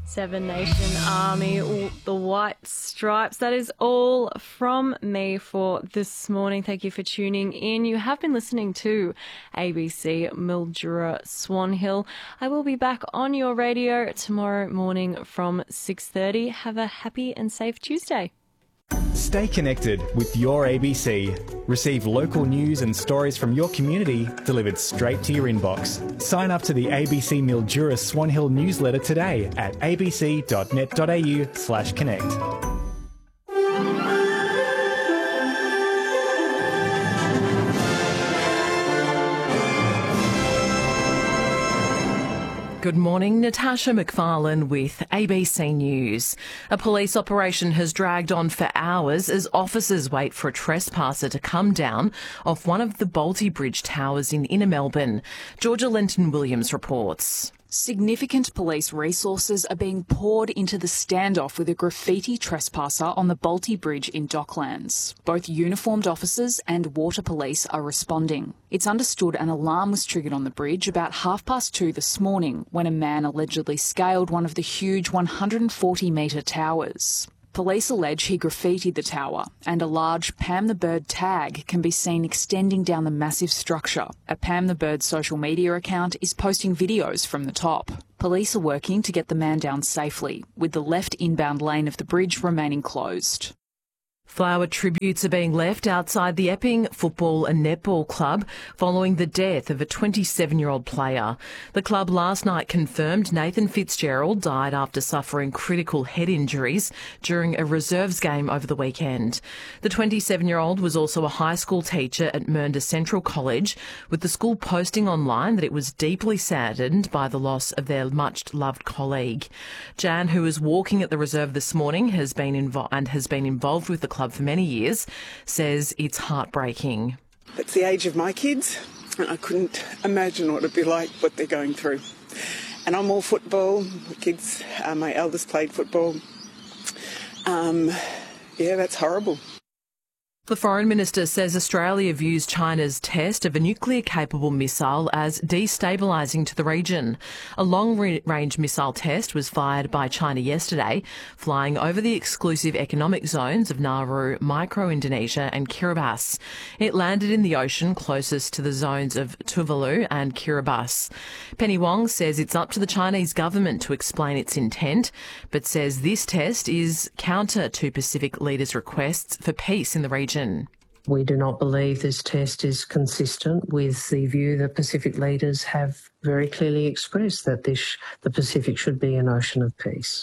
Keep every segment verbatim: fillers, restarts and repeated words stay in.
Seven Nation Army, the White Stripes. That is all from me for this morning. Thank you for tuning in. You have been listening to A B C Mildura Swan Hill. I will be back on your radio tomorrow morning from six thirty. Have a happy and safe Tuesday. Stay connected with your A B C. Receive local news and stories from your community delivered straight to your inbox. Sign up to the A B C Mildura Swan Hill newsletter today at abc.net.au slash connect. Good morning, Natasha McFarlane with A B C News. A police operation has dragged on for hours as officers wait for a trespasser to come down off one of the Balti Bridge towers in inner Melbourne. Georgia Lenton-Williams reports. Significant police resources are being poured into the standoff with a graffiti trespasser on the Balti Bridge in Docklands. Both uniformed officers and water police are responding. It's understood an alarm was triggered on the bridge about half past two this morning when a man allegedly scaled one of the huge one hundred forty metre towers. Police allege he graffitied the tower, and a large Pam the Bird tag can be seen extending down the massive structure. A Pam the Bird social media account is posting videos from the top. Police are working to get the man down safely, with the left inbound lane of the bridge remaining closed. Flower tributes are being left outside the Epping Football and Netball Club following the death of a twenty-seven-year-old player. The club last night confirmed Nathan Fitzgerald died after suffering critical head injuries during a reserves game over the weekend. The twenty-seven-year-old was also a high school teacher at Mernda Central College, with the school posting online that it was deeply saddened by the loss of their much-loved colleague. Jan, who was walking at the reserve this morning has been invo- and has been involved with the club for many years, says it's heartbreaking. It's the age of my kids, and I couldn't imagine what it'd be like, what they're going through. And I'm all football. My kids, uh, my eldest played football. Um, yeah, that's horrible. The Foreign Minister says Australia views China's test of a nuclear-capable missile as destabilising to the region. A long-range missile test was fired by China yesterday, flying over the exclusive economic zones of Nauru, Micro-Indonesia and Kiribati. It landed in the ocean closest to the zones of Tuvalu and Kiribati. Penny Wong says it's up to the Chinese government to explain its intent, but says this test is counter to Pacific leaders' requests for peace in the region. We do not believe this test is consistent with the view that Pacific leaders have very clearly expressed, that this, the Pacific should be an ocean of peace.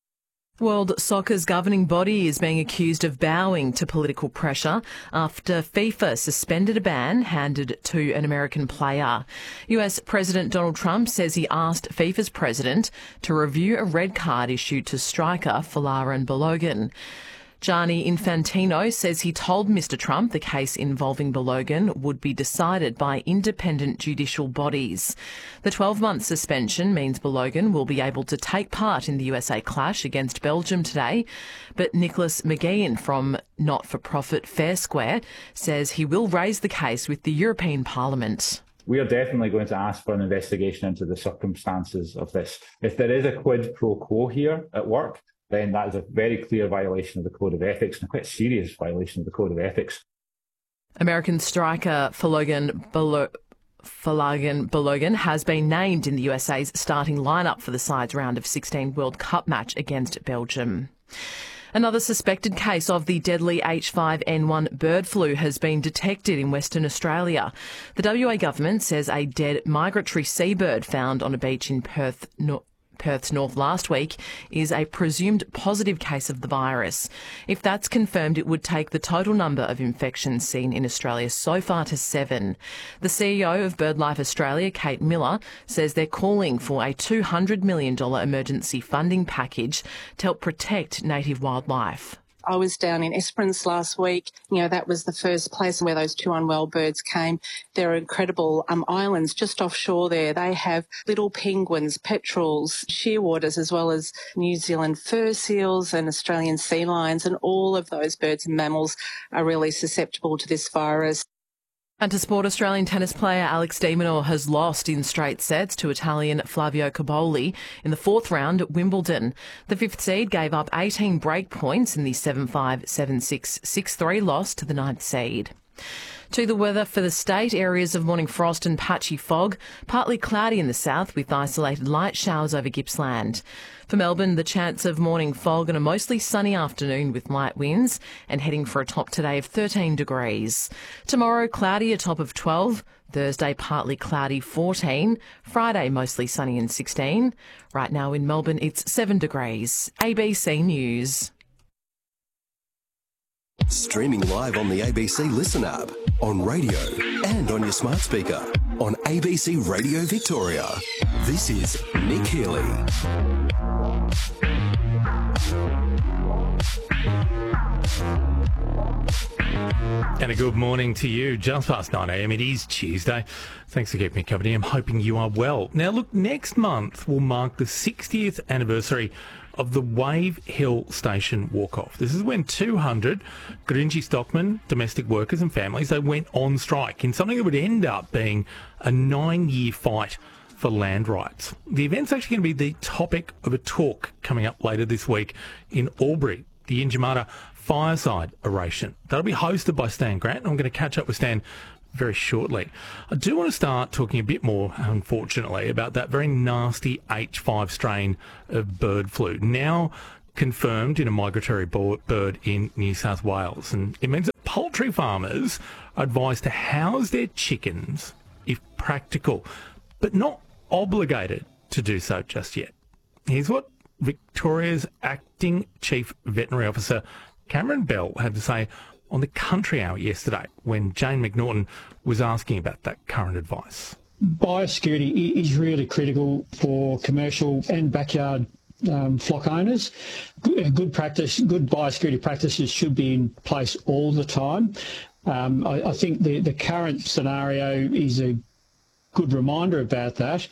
World Soccer's governing body is being accused of bowing to political pressure after FIFA suspended a ban handed to an American player. U S President Donald Trump says he asked FIFA's president to review a red card issued to striker Folarin Balogun. Gianni Infantino says he told Mister Trump the case involving Balogun would be decided by independent judicial bodies. The twelve-month suspension means Balogun will be able to take part in the U S A clash against Belgium today, but Nicholas McGeehan from not-for-profit Fair Square says he will raise the case with the European Parliament. We are definitely going to ask for an investigation into the circumstances of this. If there is a quid pro quo here at work, then that is a very clear violation of the Code of Ethics and a quite serious violation of the Code of Ethics. American striker Folarin Balo- Folarin Balogun has been named in the U S A's starting lineup for the side's round of sixteen World Cup match against Belgium. Another suspected case of the deadly H five N one bird flu has been detected in Western Australia. The W A government says a dead migratory seabird found on a beach in Perth, no- Perth's north last week is a presumed positive case of the virus. If that's confirmed, it would take the total number of infections seen in Australia so far to seven. The C E O of BirdLife Australia, Kate Miller, says they're calling for a two hundred million dollars emergency funding package to help protect native wildlife. I was down in Esperance last week. You know, that was the first place where those two unwell birds came. There are incredible um, islands just offshore there. They have little penguins, petrels, shearwaters, as well as New Zealand fur seals and Australian sea lions, and all of those birds and mammals are really susceptible to this virus. And to sport, Australian tennis player Alex de Minaur has lost in straight sets to Italian Flavio Cobolli in the fourth round at Wimbledon. The fifth seed gave up eighteen break points in the seven five, seven six, six three loss to the ninth seed. To the weather for the state, areas of morning frost and patchy fog, partly cloudy in the south with isolated light showers over Gippsland. For Melbourne, the chance of morning fog and a mostly sunny afternoon with light winds and heading for a top today of thirteen degrees. Tomorrow, cloudy, a top of twelve. Thursday, partly cloudy, fourteen. Friday, mostly sunny and sixteen. Right now in Melbourne, it's seven degrees. A B C News. Streaming live on the A B C Listen app, on radio and on your smart speaker, on A B C Radio Victoria. This is Nick Healy. And a good morning to you. Just past nine a m, it is Tuesday. Thanks for keeping me company. I'm hoping you are well. Now, look, next month will mark the sixtieth anniversary of the Wave Hill Station walk-off. This is when two hundred Gurindji stockmen, domestic workers and families, they went on strike in something that would end up being a nine-year fight for land rights. The event's actually going to be the topic of a talk coming up later this week in Albury, the Yinjimarra Fireside Oration. That'll be hosted by Stan Grant, and I'm going to catch up with Stan very shortly. I do want to start talking a bit more, unfortunately, about that very nasty H five strain of bird flu, now confirmed in a migratory bird in New South Wales. And it means that poultry farmers are advised to house their chickens if practical, but not obligated to do so just yet. Here's what Victoria's Acting Chief Veterinary Officer Cameron Bell had to say on the Country Hour yesterday when Jane McNaughton was asking about that current advice. Biosecurity is really critical for commercial and backyard um, flock owners. Good, good practice, good biosecurity practices should be in place all the time. Um, I, I think the, the current scenario is a good reminder about that.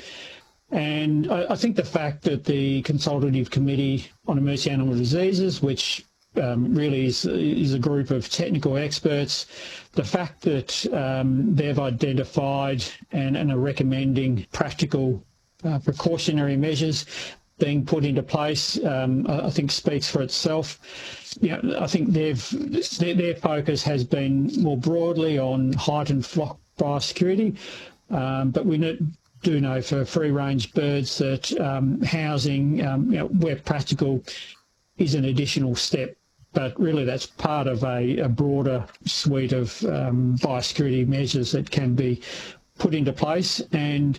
And I, I think the fact that the Consultative Committee on Emergency Animal Diseases, which Um, really is, is a group of technical experts. The fact that um, they've identified and, and are recommending practical uh, precautionary measures being put into place, um, I, I think speaks for itself. You know, I think they've their, their focus has been more broadly on heightened flock biosecurity, um, but we know, do know for free-range birds that um, housing, um, you know, where practical, is an additional step. But really that's part of a, a broader suite of um, biosecurity measures that can be put into place. And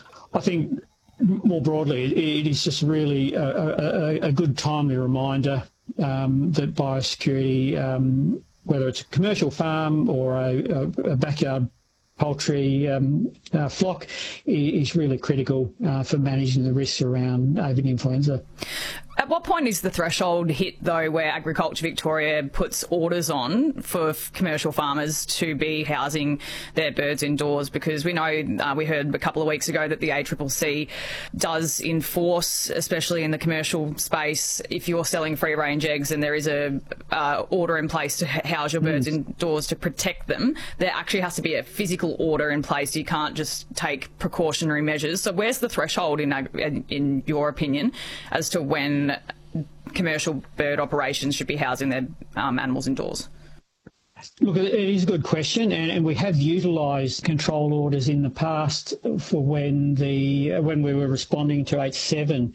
I think more broadly, it is just really a, a, a good timely reminder um, that biosecurity, um, whether it's a commercial farm or a, a, a backyard poultry um, uh, flock, is really critical uh, for managing the risks around avian influenza. At what point is the threshold hit, though, where Agriculture Victoria puts orders on for f- commercial farmers to be housing their birds indoors? Because we know, uh, we heard a couple of weeks ago that the A C C C does enforce, especially in the commercial space, if you're selling free-range eggs and there is a uh, order in place to house your birds mm. indoors to protect them, there actually has to be a physical order in place. You can't just take precautionary measures. So where's the threshold, in, in, in your opinion, as to when commercial bird operations should be housing their um, animals indoors? Look, it is a good question, and, and we have utilised control orders in the past for when the when we were responding to H seven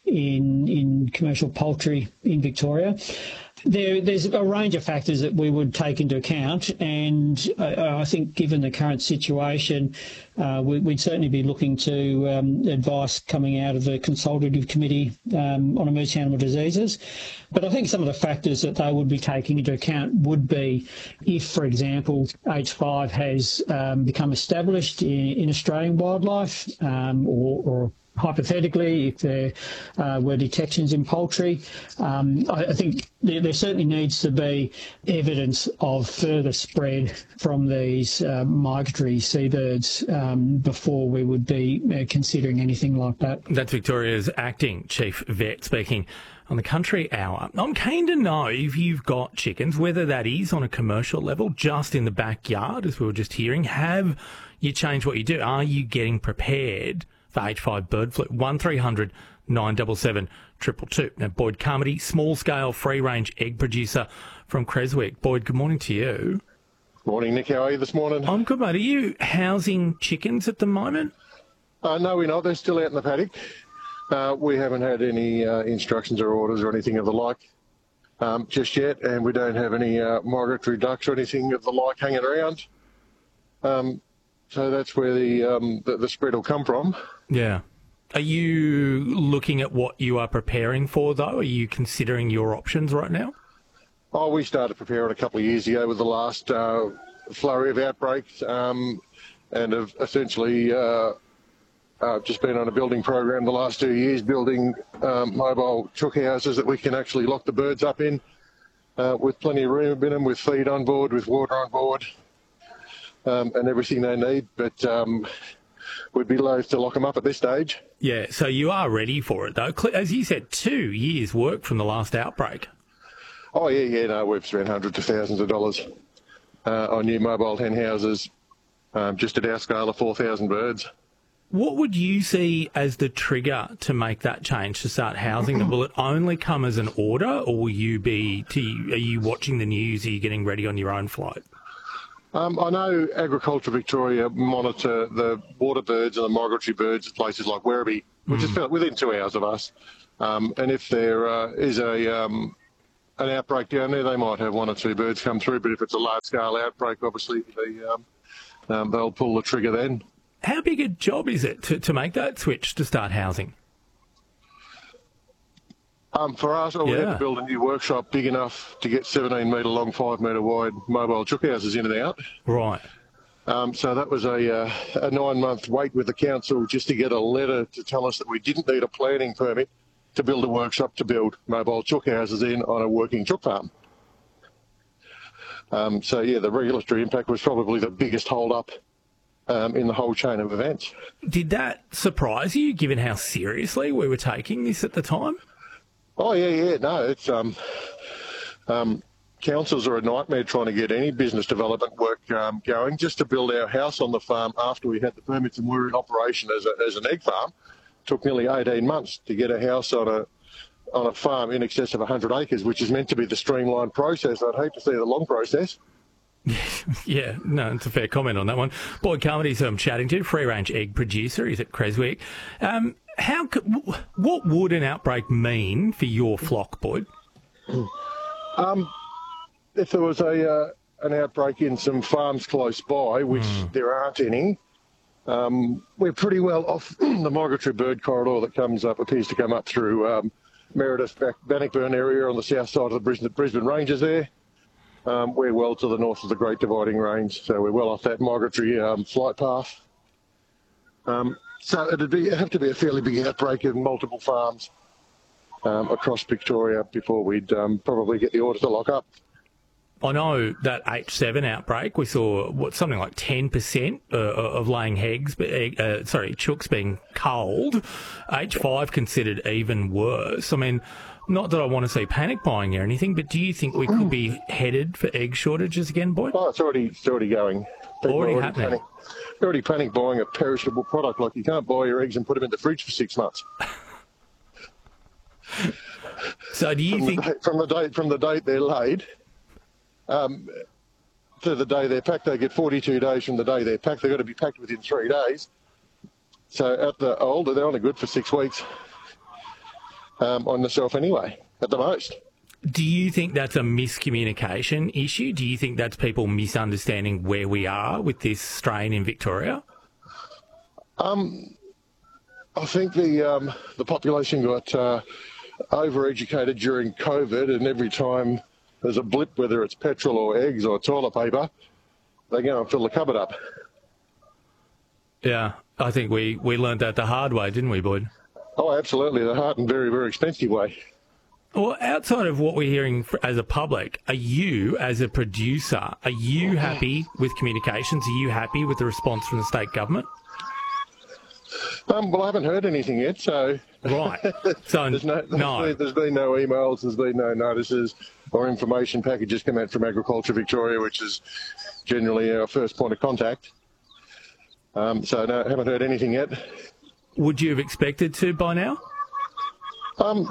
in in commercial poultry in Victoria. There, there's a range of factors that we would take into account, and uh, I think given the current situation, uh, we, we'd certainly be looking to um, advice coming out of the Consultative Committee um, on Emergency Animal Diseases. But I think some of the factors that they would be taking into account would be if, for example, H five has um, become established in, in Australian wildlife um, or, or hypothetically, if there uh, were detections in poultry, um, I, I think there, there certainly needs to be evidence of further spread from these uh, migratory seabirds um, before we would be uh, considering anything like that. That's Victoria's acting chief vet speaking on the Country Hour. I'm keen to know if you've got chickens, whether that is on a commercial level, just in the backyard, as we were just hearing. Have you changed what you do? Are you getting prepared for H five bird flu? one three hundred nine seven seven two two two. Now, Boyd Carmody, small-scale free-range egg producer from Creswick. Boyd, good morning to you. Morning, Nick. How are you this morning? I'm good, mate. Are you housing chickens at the moment? Uh, no, we're not. They're still out in the paddock. Uh, we haven't had any uh, instructions or orders or anything of the like um, just yet, and we don't have any uh, migratory ducks or anything of the like hanging around. Um, so that's where the, um, the the spread will come from. Yeah. Are you looking at what you are preparing for, though? Are you considering your options right now? Oh, we started preparing a couple of years ago with the last uh, flurry of outbreaks, um, and have essentially uh, uh, just been on a building program the last two years, building um, mobile chook houses that we can actually lock the birds up in, uh, with plenty of room in them, with feed on board, with water on board, um, and everything they need. But um, we'd be loath to lock them up at this stage. Yeah, so you are ready for it, though. As you said, two years' work from the last outbreak. Oh, yeah, yeah, no, we've spent hundreds of thousands of dollars uh, on new mobile hen houses, um, just at our scale of four thousand birds. What would you see as the trigger to make that change, to start housing them? Will it only come as an order, or will you be, to, are you watching the news? Are you getting ready on your own flight? Um, I know Agriculture Victoria monitor the water birds and the migratory birds at places like Werribee, which mm. is about within two hours of us. Um, and if there uh, is a... Um, an outbreak down there, they might have one or two birds come through, but if it's a large-scale outbreak, obviously they, um, um, they'll pull the trigger then. How big a job is it to, to make that switch to start housing? Um, for us, oh, yeah. we had to build a new workshop big enough to get seventeen metre long, five metre wide mobile chook houses in and out. Right. Um, so that was a, uh, a nine-month wait with the council just to get a letter to tell us that we didn't need a planning permit to build a workshop to build mobile chook houses in on a working chook farm. Um, so, yeah, the regulatory impact was probably the biggest hold-up um, in the whole chain of events. Did that surprise you, given how seriously we were taking this at the time? Oh, yeah, yeah, no, it's... Um, um, councils are a nightmare trying to get any business development work um, going. Just to build our house on the farm after we had the permits and we were in operation as, a, as an egg farm, took nearly eighteen months to get a house on a on a farm in excess of one hundred acres, which is meant to be the streamlined process. I'd hate to see the long process. Yeah, no, it's a fair comment on that one. Boyd Carmody, who I'm chatting to, free-range egg producer. He's at Creswick. Um, how could, what would an outbreak mean for your flock, Boyd? Um, if there was a uh, an outbreak in some farms close by, which mm. there aren't any, Um, we're pretty well off the migratory bird corridor that comes up, appears to come up through um, Meredith, Bannockburn area on the south side of the Brisbane, Brisbane Ranges there. Um, we're well to the north of the Great Dividing Range, so we're well off that migratory um, flight path. Um, so it'd be it'd have to be a fairly big outbreak in multiple farms um, across Victoria before we'd um, probably get the order to lock up. I know that H seven outbreak, we saw what something like ten percent uh, of laying eggs, uh, sorry, chooks being culled. H five considered even worse. I mean, not that I want to see panic buying or anything, but do you think we could be headed for egg shortages again, Boyd? Oh, it's already it's already going. People already, already happening. Panic, already panic buying a perishable product. Like you can't buy your eggs and put them in the fridge for six months. So do you from think the date, from the date from the date they're laid? Um, to the day they're packed, they get forty-two days from the day they're packed. They've got to be packed within three days. So at the older, they're only good for six weeks um, on the shelf anyway, at the most. Do you think that's a miscommunication issue? Do you think that's people misunderstanding where we are with this strain in Victoria? Um, I think the um, the population got uh, overeducated during COVID, and every time there's a blip, whether it's petrol or eggs or toilet paper, they go and fill the cupboard up. Yeah. I think we, we learned that the hard way, didn't we, Boyd? Oh, absolutely. The hard and very, very expensive way. Well, outside of what we're hearing as a public, are you, as a producer, are you happy with communications? Are you happy with the response from the state government? Um, well, I haven't heard anything yet, so... Right. So, there's, no, there's, no. Been, there's been no emails, there's been no notices or information packages come out from Agriculture Victoria, which is generally our first point of contact. Um, so, no, haven't heard anything yet. Would you have expected to by now? Um,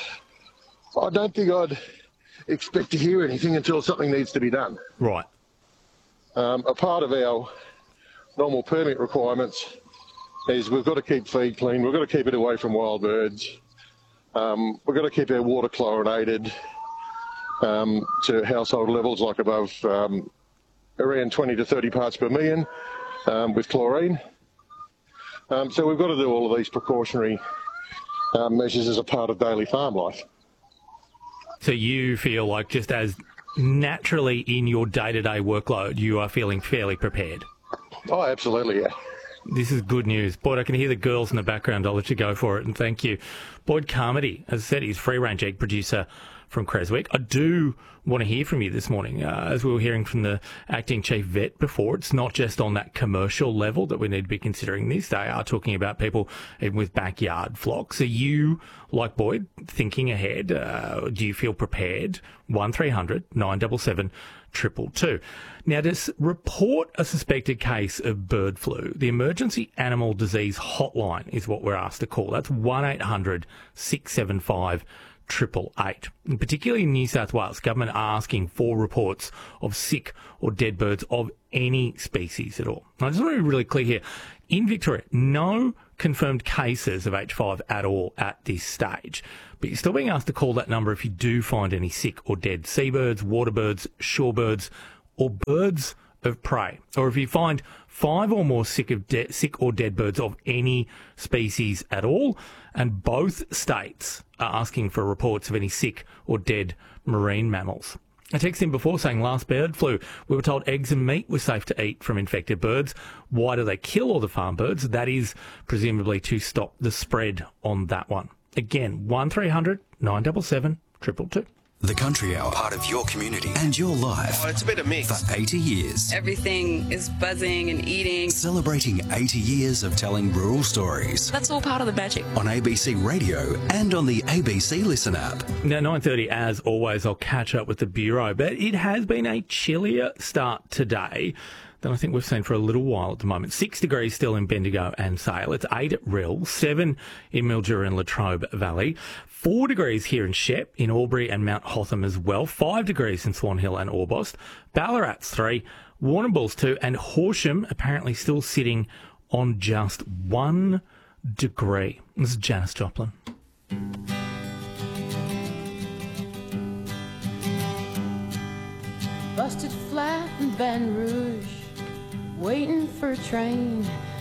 I don't think I'd expect to hear anything until something needs to be done. Right. Um, a part of our normal permit requirements is we've got to keep feed clean, we've got to keep it away from wild birds, um, we've got to keep our water chlorinated um, to household levels like above um, around twenty to thirty parts per million um, with chlorine. Um, so we've got to do all of these precautionary um, measures as a part of daily farm life. So you feel like just as naturally in your day-to-day workload, you are feeling fairly prepared? Oh, absolutely, yeah. This is good news. Boyd, I can hear the girls in the background. I'll let you go for it, and thank you. Boyd Carmody, as I said, he's free-range egg producer from Creswick. I do want to hear from you this morning. Uh, as we were hearing from the acting chief vet before, it's not just on that commercial level that we need to be considering this. They are talking about people even with backyard flocks. Are you, like Boyd, thinking ahead? Uh, do you feel prepared? one three hundred nine seven seven two two two. Now, to report a suspected case of bird flu, the Emergency Animal Disease Hotline is what we're asked to call. That's one eight hundred six seven five triple eight. And particularly in New South Wales, government are asking for reports of sick or dead birds of any species at all. Now, I just want to be really clear here. In Victoria, no confirmed cases of H five at all at this stage. But you're still being asked to call that number if you do find any sick or dead seabirds, waterbirds, shorebirds, or birds of prey. Or if you find five or more sick, of de- sick or dead birds of any species at all. And both states are asking for reports of any sick or dead marine mammals. I texted him before saying last bird flu, we were told eggs and meat were safe to eat from infected birds. Why do they kill all the farm birds? That is presumably to stop the spread on that one. Again, one three hundred nine seven seven two two two. The Country Hour, part of your community and your life. Oh, it's a bit of mix. For eighty years. Everything is buzzing and eating. Celebrating eighty years of telling rural stories. That's all part of the magic. On A B C Radio and on the A B C Listen app. Now, nine thirty, as always, I'll catch up with the Bureau, but it has been a chillier start today than I think we've seen for a little while at the moment. Six degrees still in Bendigo and Sale. It's eight at Rill, seven in Mildura and Latrobe Valley, four degrees here in Shep, in Albury and Mount Hotham as well, five degrees in Swan Hill and Orbost, Ballarat's three, Warrnambool's two, and Horsham apparently still sitting on just one degree. This is Janis Joplin. Busted flat in Baton Rouge, waiting for a train.